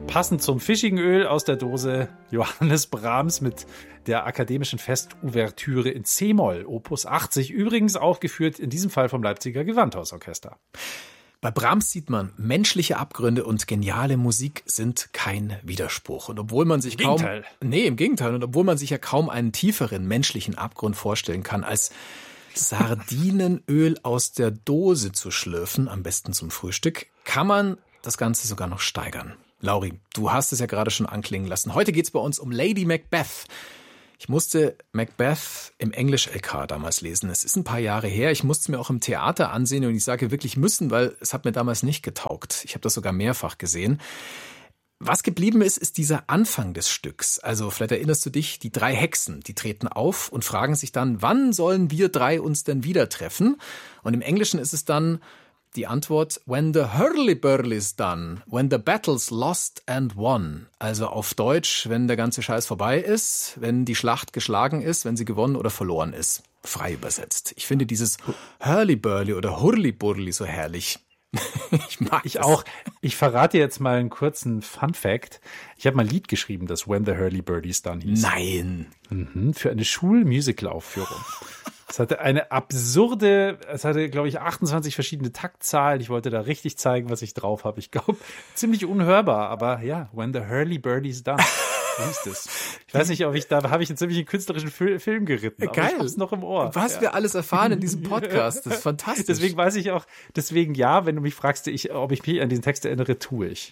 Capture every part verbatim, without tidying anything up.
passend zum fischigen Öl aus der Dose Johannes Brahms mit der akademischen Festouvertüre in C-Moll, Opus achtzig, übrigens aufgeführt in diesem Fall vom Leipziger Gewandhausorchester. Bei Brahms sieht man, menschliche Abgründe und geniale Musik sind kein Widerspruch. Und obwohl man sich Im kaum... Gegenteil. Nee, im Gegenteil. Und obwohl man sich ja kaum einen tieferen menschlichen Abgrund vorstellen kann, als Sardinenöl aus der Dose zu schlürfen, am besten zum Frühstück, kann man das Ganze sogar noch steigern. Lauri, du hast es ja gerade schon anklingen lassen. Heute geht's bei uns um Lady Macbeth. Ich musste Macbeth im Englisch-L K damals lesen. Es ist ein paar Jahre her. Ich musste es mir auch im Theater ansehen und ich sage wirklich müssen, weil es hat mir damals nicht getaugt. Ich habe das sogar mehrfach gesehen. Was geblieben ist, ist dieser Anfang des Stücks. Also vielleicht erinnerst du dich, die drei Hexen, die treten auf und fragen sich dann, wann sollen wir drei uns denn wieder treffen? Und im Englischen ist es dann die Antwort, when the hurly-burly's done, when the battle's lost and won. Also auf Deutsch, wenn der ganze Scheiß vorbei ist, wenn die Schlacht geschlagen ist, wenn sie gewonnen oder verloren ist. Frei übersetzt. Ich finde dieses hurly-burly oder hurly-burly so herrlich. Ich mag ich auch. Ich verrate jetzt mal einen kurzen Fun-Fact. Ich habe mal ein Lied geschrieben, das When the Hurly-Burly's Done hieß. Nein. Mhm, für eine Schul-Musical-Aufführung. Es hatte eine absurde, es hatte, glaube ich, achtundzwanzig verschiedene Taktzahlen. Ich wollte da richtig zeigen, was ich drauf habe. Ich glaube, ziemlich unhörbar, aber ja, When the Hurly-Burly's Done. So hieß es. Ich weiß nicht, ob ich, da habe ich einen ziemlichen künstlerischen Fil- Film geritten. Aber Geil. Ich hab's noch im Ohr. Was ja. wir alles erfahren in diesem Podcast. Das ist fantastisch. Deswegen weiß ich auch, deswegen ja, wenn du mich fragst, ich, ob ich mich an diesen Text erinnere, tue ich.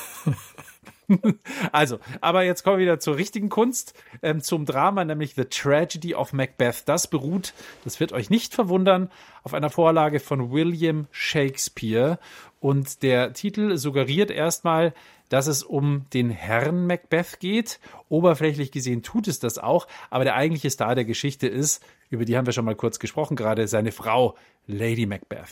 Also, aber jetzt kommen wir wieder zur richtigen Kunst, ähm, zum Drama, nämlich The Tragedy of Macbeth. Das beruht, das wird euch nicht verwundern, auf einer Vorlage von William Shakespeare. Und der Titel suggeriert erstmal, dass es um den Herrn Macbeth geht. Oberflächlich gesehen tut es das auch, aber der eigentliche Star der Geschichte ist, über die haben wir schon mal kurz gesprochen gerade, seine Frau Lady Macbeth.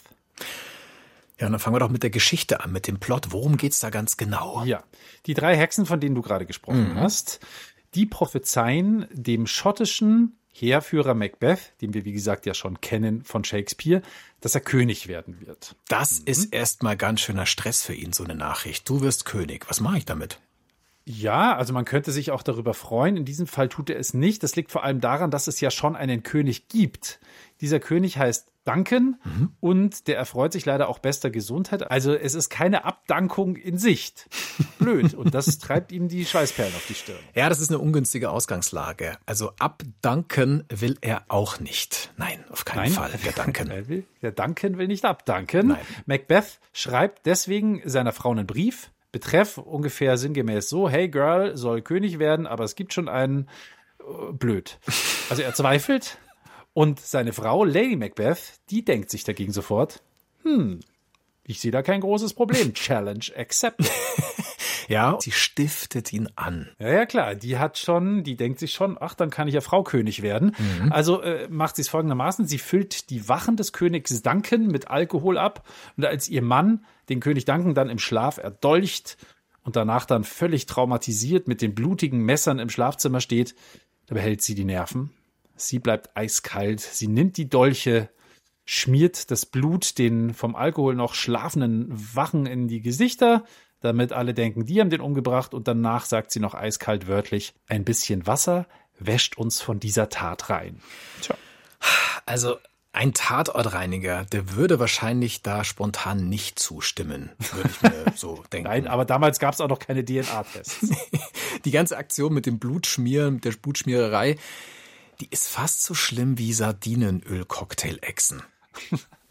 Ja, und dann fangen wir doch mit der Geschichte an, mit dem Plot. Worum geht's da ganz genau? Ja, die drei Hexen, von denen du gerade gesprochen mhm. hast, die prophezeien dem schottischen Heerführer Macbeth, den wir wie gesagt ja schon kennen von Shakespeare, dass er König werden wird. Das mhm. ist erstmal ganz schöner Stress für ihn, so eine Nachricht. Du wirst König. Was mache ich damit? Ja, also man könnte sich auch darüber freuen. In diesem Fall tut er es nicht. Das liegt vor allem daran, dass es ja schon einen König gibt. Dieser König heißt Duncan mhm. und der erfreut sich leider auch bester Gesundheit. Also es ist keine Abdankung in Sicht. Blöd. Und das treibt ihm die Schweißperlen auf die Stirn. Ja, das ist eine ungünstige Ausgangslage. Also abdanken will er auch nicht. Nein, auf keinen Nein, Fall, der Duncan. Er will, der Duncan will nicht abdanken. Nein. Macbeth schreibt deswegen seiner Frau einen Brief. Betreff ungefähr sinngemäß so, hey Girl, soll König werden, aber es gibt schon einen äh, blöd. Also er zweifelt und seine Frau, Lady Macbeth, die denkt sich dagegen sofort, hm, ich sehe da kein großes Problem. Challenge accepted. Ja, sie stiftet ihn an. Ja, ja, klar. Die hat schon, die denkt sich schon, ach, dann kann ich ja Frau König werden. Mhm. Also äh, macht sie es folgendermaßen. Sie füllt die Wachen des Königs Duncan mit Alkohol ab. Und als ihr Mann den König Duncan dann im Schlaf erdolcht und danach dann völlig traumatisiert mit den blutigen Messern im Schlafzimmer steht, da behält sie die Nerven. Sie bleibt eiskalt. Sie nimmt die Dolche, schmiert das Blut den vom Alkohol noch schlafenden Wachen in die Gesichter, damit alle denken, die haben den umgebracht. Und danach sagt sie noch eiskalt wörtlich, ein bisschen Wasser wäscht uns von dieser Tat rein. Tja. Also ein Tatortreiniger, der würde wahrscheinlich da spontan nicht zustimmen, würde ich mir so denken. Nein, aber damals gab es auch noch keine D N A-Tests. Die ganze Aktion mit dem Blutschmieren, mit der Blutschmiererei, die ist fast so schlimm wie Sardinenöl-Cocktail-Echsen.